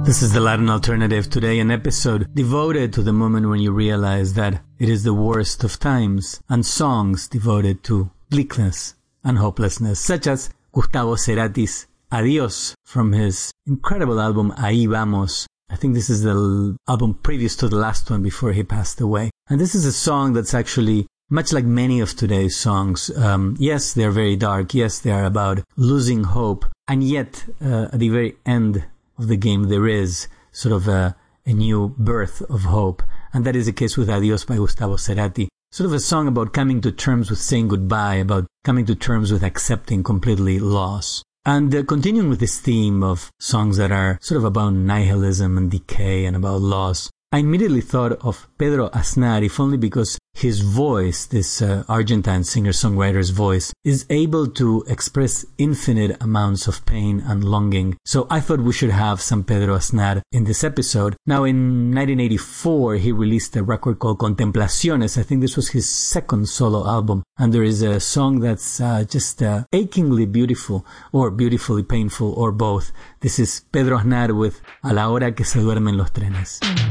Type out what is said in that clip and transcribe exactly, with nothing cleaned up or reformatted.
This is the Latin Alternative. Today, an episode devoted to the moment when you realize that it is the worst of times, and songs devoted to bleakness and hopelessness, such as Gustavo Cerati's Adiós from his incredible album Ahí Vamos. I think this is the l- album previous to the last one before he passed away. And this is a song that's actually much like many of today's songs. Um, yes, they're very dark. Yes, they are about losing hope. And yet, uh, at the very end of the game, there is sort of a, a new birth of hope. And that is the case with Adiós by Gustavo Cerati. Sort of a song about coming to terms with saying goodbye, about coming to terms with accepting completely loss. And uh, continuing with this theme of songs that are sort of about nihilism and decay and about loss, I immediately thought of Pedro Aznar, if only because his voice, this uh, Argentine singer-songwriter's voice, is able to express infinite amounts of pain and longing. So I thought we should have some Pedro Aznar in this episode. Now, in nineteen eighty-four, he released a record called Contemplaciones. I think this was his second solo album. And there is a song that's uh, just uh, achingly beautiful, or beautifully painful, or both. This is Pedro Aznar with A la hora que se duermen los trenes.